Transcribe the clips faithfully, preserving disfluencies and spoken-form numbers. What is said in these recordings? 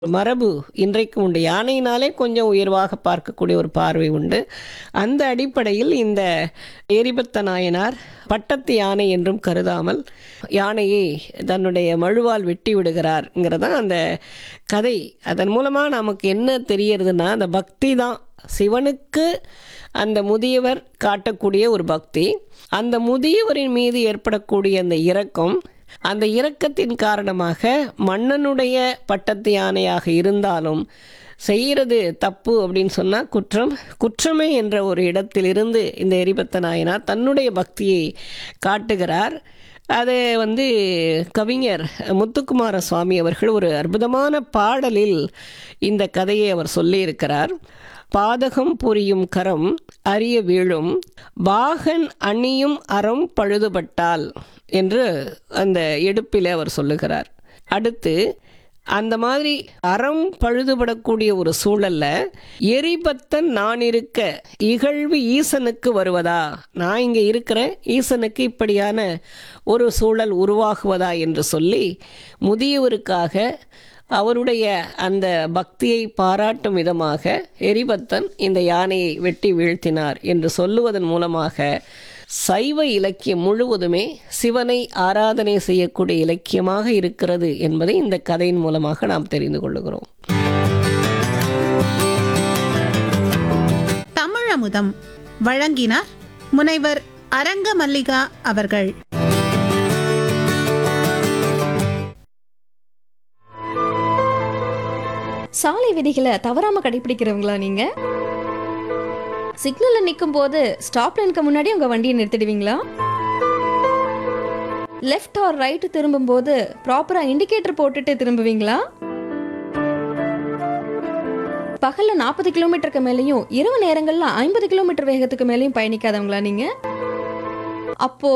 மரபு இன்றைக்கு உண்டு. யானையினாலே கொஞ்சம் உயர்வாக பார்க்கக்கூடிய ஒரு பார்வை உண்டு. அந்த அடிப்படையில் இந்த எரிபத்த நாயனார் பட்டத்து யானை என்றும் கருதாமல் யானையை தன்னுடைய மழுவால் வெட்டி விடுகிறார்ங்கிறதான் அந்த கதை. அதன் மூலமாக நமக்கு என்ன தெரியறதுன்னா, அந்த பக்தி தான் சிவனுக்கு அந்த முதியவர் காட்டக்கூடிய ஒரு பக்தி. அந்த முதியவரின் மீது ஏற்படக்கூடிய அந்த இரக்கம், அந்த இரக்கத்தின் காரணமாக மன்னனுடைய பட்டத்து யானையாக இருந்தாலும் செய்கிறது தப்பு அப்படின்னு சொன்னால் குற்றம் குற்றமே என்ற ஒரு இடத்திலிருந்து இந்த எரிபத்த நாயனார் தன்னுடைய பக்தியை காட்டுகிறார். அது வந்து கவிஞர் முத்துக்குமார சுவாமி அவர்கள் ஒரு அற்புதமான பாடலில் இந்த கதையை அவர் சொல்லியிருக்கிறார். பாதகம் புரியும் கரம் அரிய வீழும், பாகன் அணியும் அறம் பழுதுபட்டால் என்று அந்த எடுப்பில் அவர் சொல்லுகிறார். அடுத்து அந்த மாதிரி அறம் பழுதுபடக்கூடிய ஒரு சூழல்ல எரிபத்தன் நான் இருக்க இகழ்வு ஈசனுக்கு வருவதா, நான் இங்கே இருக்கிறேன், ஈசனுக்கு இப்படியான ஒரு சூழல் உருவாகுவதா என்று சொல்லி முதியவருக்காக அவருடைய அந்த பக்தியை பாராட்டும் விதமாக எரிபத்தன் இந்த யானையை வெட்டி வீழ்த்தினார் என்று சொல்லுவதன் மூலமாக சைவ இலக்கியம் முழுவதுமே சிவனை ஆராதனை செய்யக்கூடிய இலக்கியமாக இருக்கிறது என்பதை இந்த கதையின் மூலமாக நாம் தெரிந்து கொள்ளுகிறோம். தமிழமுதம் வழங்கினார் முனைவர் அரங்க மல்லிகா அவர்கள். சாலை விதிகளை தவறாம கடைபிடிக்கிறவங்களா நீங்க? சிக்னல்ல நிற்கும் போது ஸ்டாப் லைனுக்கு முன்னாடி உங்க வண்டியை நிறுத்திடுவீங்களா? லெஃப்ட் ஆர் ரைட் திரும்பும் போது ப்ராப்பரா இண்டிகேட்டர் போட்டுட்டு திரும்புவீங்களா? பகல்ல நாற்பது கிலோமீட்டருக்கு மேலேயும் இரவு நேரங்கள்ல ஐம்பது கிலோமீட்டர் வேகத்துக்கு மேலேயும் பயணிக்காதவங்களா நீங்க? அப்போ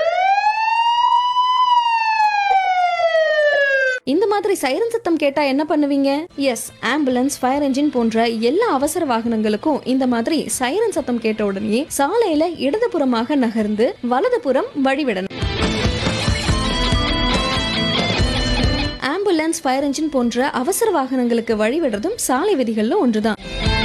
இந்த மாதிரி சைரன் சத்தம் கேட்டா என்ன பண்ணுவீங்க? எஸ், ஆம்புலன்ஸ், ஃபயர் என்ஜின் போன்ற எல்லா அவசர வாகனங்களுக்கும் இந்த மாதிரி சைரன் சத்தம் கேட்ட உடனே சாலையில இடதுபுறமாக நகர்ந்து வலதுபுறம் வழிவிடணும். ஆம்புலன்ஸ், ஃபயர் என்ஜின் போன்ற அவசர வாகனங்களுக்கு வழிவிடுறதும் சாலை விதிகள்ல ஒன்றுதான்.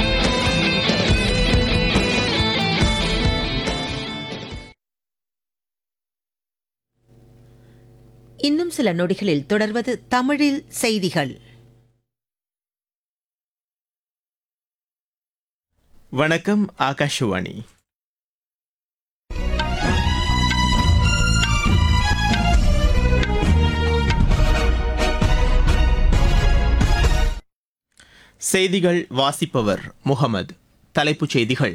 இன்னும் சில நொடிகளில் தொடர்வது தமிழில் செய்திகள். வணக்கம், ஆகாஷவாணி. செய்திகள் வாசிப்பவர் முகமது. தலைப்புச் செய்திகள்.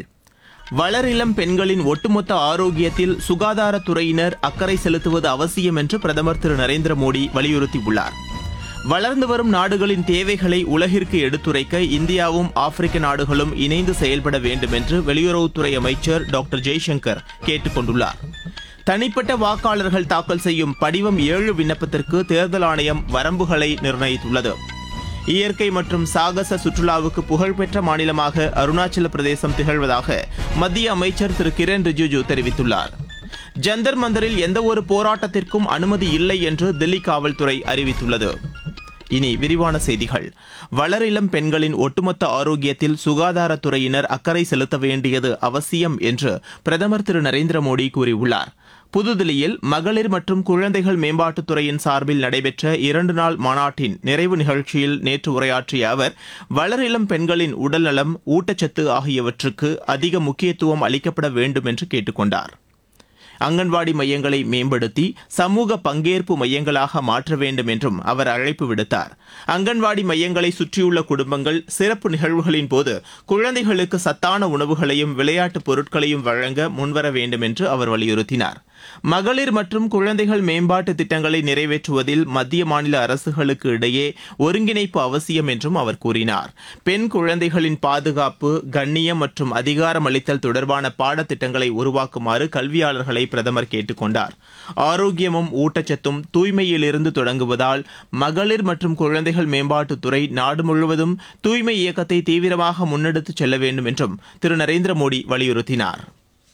வளரிளம் பெண்களின் ஒட்டுமொத்த ஆரோக்கியத்தில் சுகாதாரத்துறையினர் அக்கறை செலுத்துவது அவசியம் என்று பிரதமர் திரு நரேந்திர மோடி வலியுறுத்தியுள்ளார். வளர்ந்து வரும் நாடுகளின் தேவைகளை உலகிற்கு எடுத்துரைக்க இந்தியாவும் ஆப்பிரிக்க நாடுகளும் இணைந்து செயல்பட வேண்டும் என்று வெளியுறவுத்துறை அமைச்சர் டாக்டர் ஜெய்சங்கர் கேட்டுக் கொண்டுள்ளார். தனிப்பட்ட வாக்காளர்கள் தாக்கல் செய்யும் படிவம் ஏழு விண்ணப்பத்திற்கு தேர்தல் ஆணையம் வரம்புகளை நிர்ணயித்துள்ளது. இயற்கை மற்றும் சாகச சுற்றுலாவுக்கு புகழ்பெற்ற மாநிலமாக அருணாச்சல பிரதேசம் திகழ்வதாக மத்திய அமைச்சர் திரு கிரண் ரிஜிஜு தெரிவித்துள்ளார். ஜந்தர் மந்தரில் எந்தவொரு போராட்டத்திற்கும் அனுமதி இல்லை என்று தில்லி காவல்துறை அறிவித்துள்ளது. இனி விரிவான செய்திகள். வளரிளம் பெண்களின் ஒட்டுமொத்த ஆரோக்கியத்தில் சுகாதாரத்துறையினர் அக்கறை செலுத்த வேண்டியது அவசியம் என்று பிரதமர் திரு நரேந்திர மோடி கூறியுள்ளார். புதுதில்லியில் மகளிர் மற்றும் குழந்தைகள் மேம்பாட்டுத்துறையின் சார்பில் நடைபெற்ற இரண்டு நாள் மாநாட்டின் நிறைவு நிகழ்ச்சியில் நேற்று உரையாற்றிய அவர், வளரிளம் பெண்களின் உடல்நலம், ஊட்டச்சத்து ஆகியவற்றுக்கு அதிக முக்கியத்துவம் அளிக்கப்பட வேண்டும் என்று கேட்டுக் கொண்டார். அங்கன்வாடி மையங்களை மேம்படுத்தி சமூக பங்கேற்பு மையங்களாக மாற்ற வேண்டும் என்றும் அவர் அழைப்பு விடுத்தார். அங்கன்வாடி மையங்களை சுற்றியுள்ள குடும்பங்கள் சிறப்பு நிகழ்வுகளின் போது குழந்தைகளுக்கு சத்தான உணவுகளையும் விளையாட்டுப் பொருட்களையும் வழங்க முன்வர வேண்டும் என்று அவர் வலியுறுத்தினார். மகளிர் மற்றும் குழந்தைகள் மேம்பாட்டு திட்டங்களை நிறைவேற்றுவதில் மத்திய மாநில அரசுகளுக்கு இடையே ஒருங்கிணைப்பு அவசியம் என்றும் அவர் கூறினார். பெண் குழந்தைகளின் பாதுகாப்பு, கண்ணியம் மற்றும் அதிகாரம் அளித்தல் தொடர்பான பாடத்திட்டங்களை உருவாக்குமாறு கல்வியாளர்களை பிரதமர் கேட்டுக் கொண்டார். ஆரோக்கியமும் ஊட்டச்சத்தும் தூய்மையிலிருந்து தொடங்குவதால் மகளிர் மற்றும் குழந்தைகள் மேம்பாட்டுத்துறை நாடு முழுவதும் தூய்மை இயக்கத்தை தீவிரமாக முன்னெடுத்துச் செல்ல வேண்டும் என்றும் திரு நரேந்திர மோடி வலியுறுத்தினார்.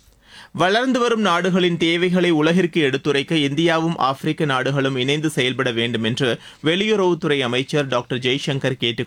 வளர்ந்து வரும் நாடுகளின் தேவைகளை உலகிற்கு எடுத்துரைக்க இந்தியாவும் ஆப்பிரிக்க நாடுகளும் இணைந்து செயல்பட வேண்டும் என்று வெளியுறவுத்துறை அமைச்சர் டாக்டர் ஜெய்சங்கர் கேட்டுக்